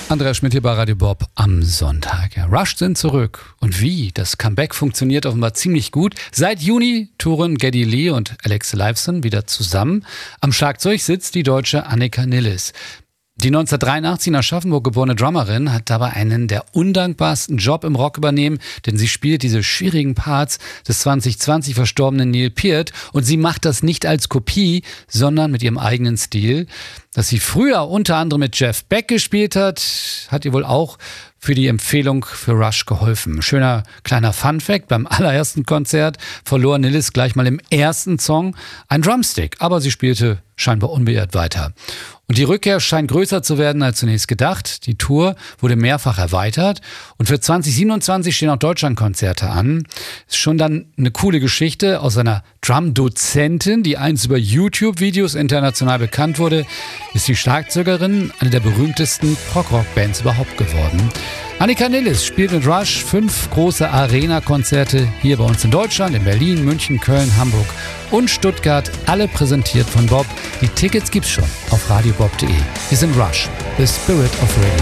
Andreas Schmidt hier bei Radio Bob am Sonntag. Ja, Rush sind zurück. Und wie? Das Comeback funktioniert offenbar ziemlich gut. Seit Juni touren Geddy Lee und Alex Lifeson wieder zusammen. Am Schlagzeug sitzt die Deutsche Annika Nilles. Die 1983 in Aschaffenburg geborene Drummerin hat dabei einen der undankbarsten Job im Rock übernehmen, denn sie spielt diese schwierigen Parts des 2020 verstorbenen Neil Peart und sie macht das nicht als Kopie, sondern mit ihrem eigenen Stil. Dass sie früher unter anderem mit Jeff Beck gespielt hat, hat ihr wohl auch für die Empfehlung für Rush geholfen. Schöner kleiner Funfact: Beim allerersten Konzert verlor Nilles gleich mal im ersten Song ein Drumstick, aber sie spielte scheinbar unbeirrt weiter. Und die Rückkehr scheint größer zu werden als zunächst gedacht. Die Tour wurde mehrfach erweitert und für 2027 stehen auch Deutschlandkonzerte an. Ist schon dann eine coole Geschichte. Aus einer Drum-Dozentin, die einst über YouTube-Videos international bekannt wurde, ist die Schlagzeugerin eine der berühmtesten Prog-Rock-Bands überhaupt geworden. Annika Nilles spielt mit Rush 5 große Arena-Konzerte hier bei uns in Deutschland, in Berlin, München, Köln, Hamburg und Stuttgart. Alle präsentiert von Bob. Die Tickets gibt's schon auf radiobob.de. Wir sind Rush, the Spirit of Radio.